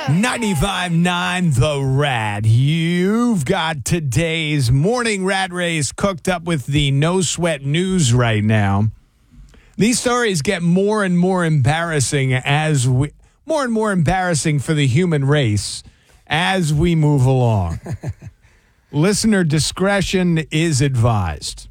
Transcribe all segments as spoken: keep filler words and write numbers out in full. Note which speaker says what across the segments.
Speaker 1: ninety-five point nine The Rat. You've got today's morning rat race cooked up with the No Sweat News right now. These stories get more and more embarrassing as we, more and more embarrassing for the human race as we move along. Listener discretion is advised.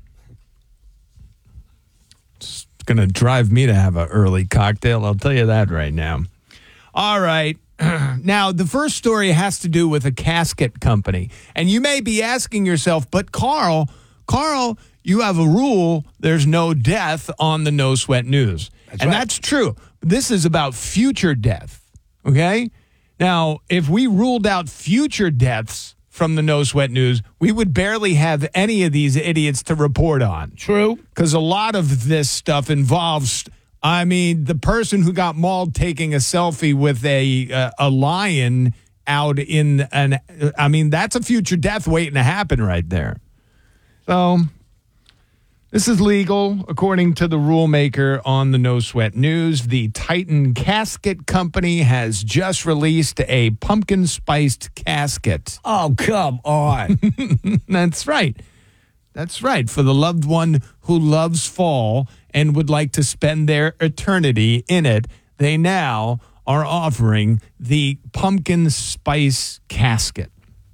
Speaker 1: It's going to drive me to have an early cocktail, I'll tell you that right now. All right. Now, the first story has to do with a casket company. And you may be asking yourself, but Carl, Carl, you have a rule, there's no death on the No Sweat News. That's and right. That's true. This is about future death, okay? Now, if we ruled out future deaths from the No Sweat News, we would barely have any of these idiots to report on.
Speaker 2: True.
Speaker 1: Because a lot of this stuff involves... I mean, the person who got mauled taking a selfie with a uh, a lion out in an, I mean, that's a future death waiting to happen right there. So, this is legal, according to the rule maker on the No Sweat News. The Titan Casket Company has just released a pumpkin spiced casket.
Speaker 2: Oh, come on.
Speaker 1: That's right. That's right. For the loved one who loves fall and would like to spend their eternity in it, they now are offering the pumpkin spice casket.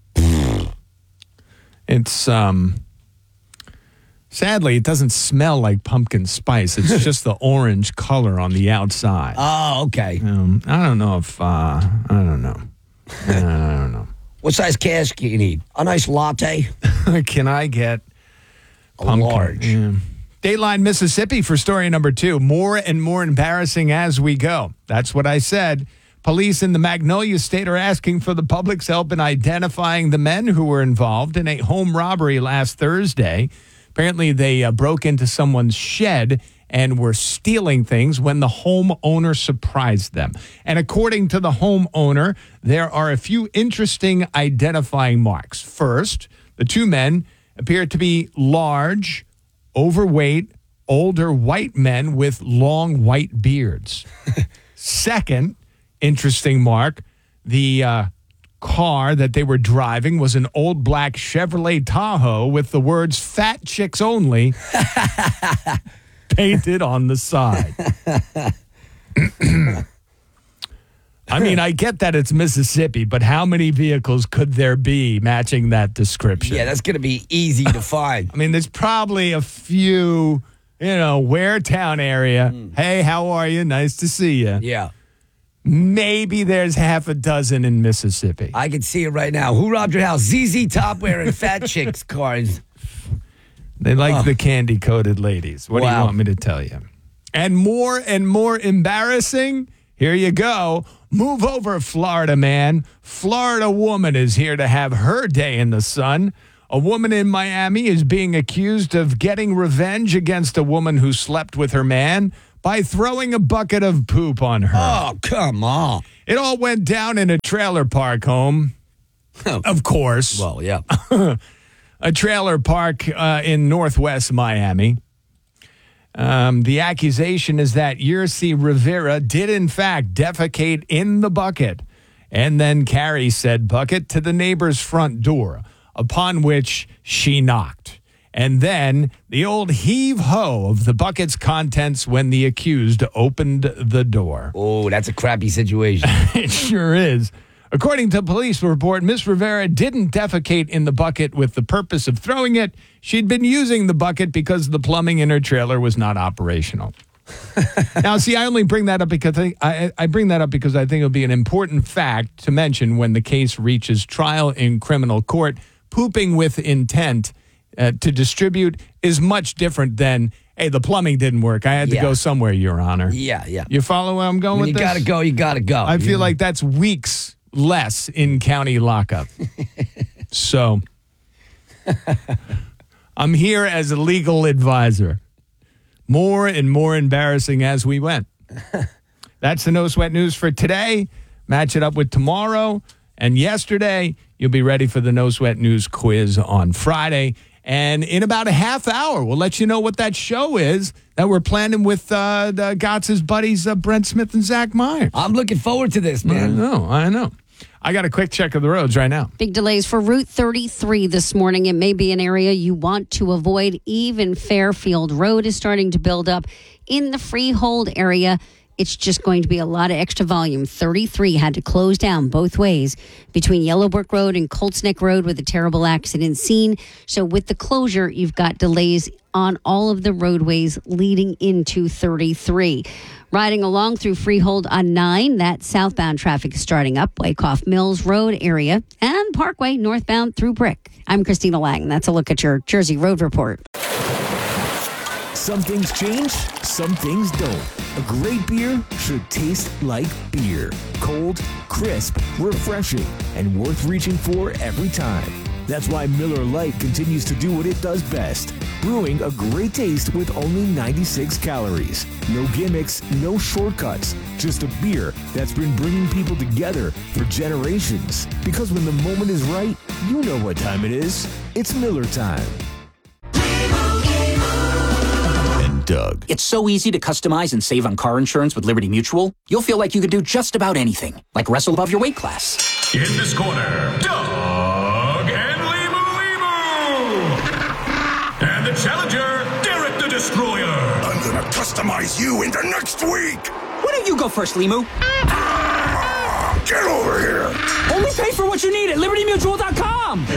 Speaker 1: It's, um, sadly, it doesn't smell like pumpkin spice. It's just the orange color on the outside.
Speaker 2: Oh, okay.
Speaker 1: Um, I don't know if, uh, I don't know. I don't know.
Speaker 2: What size casket you need? A nice latte?
Speaker 1: Can I get
Speaker 2: a
Speaker 1: pumpkin?
Speaker 2: large?
Speaker 1: Yeah. Dateline, Mississippi for story number two. More and more embarrassing as we go. That's what I said. Police in the Magnolia State are asking for the public's help in identifying the men who were involved in a home robbery last Thursday. Apparently, they uh, broke into someone's shed and were stealing things when the homeowner surprised them. And according to the homeowner, there are a few interesting identifying marks. First, the two men appear to be large, overweight, older white men with long white beards. Second interesting mark, the uh, car that they were driving was an old black Chevrolet Tahoe with the words "Fat Chicks Only" painted on the side. I mean, I get that it's Mississippi, but how many vehicles could there be matching that description?
Speaker 2: Yeah, that's going to be easy to find.
Speaker 1: I mean, there's probably a few, you know, Ware Town area. Mm. Hey, how are you? Nice to see you.
Speaker 2: Yeah.
Speaker 1: Maybe there's half a dozen in Mississippi.
Speaker 2: I can see it right now. Who robbed your house? Z Z Top wearing fat chicks cars.
Speaker 1: They like
Speaker 2: oh.
Speaker 1: the candy-coated ladies. What wow. do you want me to tell you? And more and more embarrassing, here you go. Move over, Florida man. Florida woman is here to have her day in the sun. A woman in Miami is being accused of getting revenge against a woman who slept with her man by throwing a bucket of poop on her.
Speaker 2: Oh, come on.
Speaker 1: It all went down in a trailer park home.
Speaker 2: Oh.
Speaker 1: Of course.
Speaker 2: Well, yeah.
Speaker 1: A trailer park uh, in Northwest Miami. Um, the accusation is that Yursi Rivera did, in fact, defecate in the bucket and then carry said bucket to the neighbor's front door, upon which she knocked. And then the old heave-ho of the bucket's contents when the accused opened the door.
Speaker 2: Oh, that's a crappy situation.
Speaker 1: It sure is. According to a police report, Miss Rivera didn't defecate in the bucket with the purpose of throwing it. She'd been using the bucket because the plumbing in her trailer was not operational. Now, see, I only bring that up because I, I, I bring that up because I think it'll be an important fact to mention when the case reaches trial in criminal court. Pooping with intent uh, to distribute is much different than, hey, the plumbing didn't work. I had to
Speaker 2: yeah.
Speaker 1: go somewhere, Your Honor.
Speaker 2: Yeah, yeah.
Speaker 1: You follow where I'm going
Speaker 2: when
Speaker 1: with
Speaker 2: you
Speaker 1: this?
Speaker 2: You got to go, you got to go.
Speaker 1: I feel
Speaker 2: yeah.
Speaker 1: like that's weeks less in county lockup. So, I'm here as a legal advisor. More and more embarrassing as we went. That's the No Sweat News for today. Match it up with tomorrow and yesterday. You'll be ready for the No Sweat News quiz on Friday. And in about a half hour, we'll let you know what that show is that we're planning with uh, the Gotts' buddies, uh, Brent Smith and Zach Meyer.
Speaker 2: I'm looking forward to this, man.
Speaker 1: I know, I know. I got a quick check of the roads right now.
Speaker 3: Big delays for Route thirty-three this morning. It may be an area you want to avoid. Even Fairfield Road is starting to build up in the Freehold area. It's just going to be a lot of extra volume. thirty-three had to close down both ways between Yellowbrook Road and Colts Neck Road with a terrible accident scene. So with the closure, you've got delays on all of the roadways leading into thirty-three. Riding along through Freehold on nine, that southbound traffic is starting up, Wyckoff Mills Road area, and Parkway northbound through Brick. I'm Christina Lang. That's a look at your Jersey Road Report.
Speaker 4: Some things change, some things don't. A great beer should taste like beer. Cold, crisp, refreshing, and worth reaching for every time. That's why Miller Lite continues to do what it does best. Brewing a great taste with only ninety-six calories. No gimmicks, no shortcuts. Just a beer that's been bringing people together for generations. Because when the moment is right, you know what time it is. It's Miller time. Doug.
Speaker 5: It's so easy to customize and save on car insurance with Liberty Mutual. You'll feel like you could do just about anything, like wrestle above your weight class.
Speaker 6: In this corner, Doug and Limu Limu. And the challenger, Derek the Destroyer.
Speaker 7: I'm gonna customize you into next week.
Speaker 5: Why don't you go first, Limu?
Speaker 7: Ah, get over here.
Speaker 5: Only pay for what you need at liberty mutual dot com.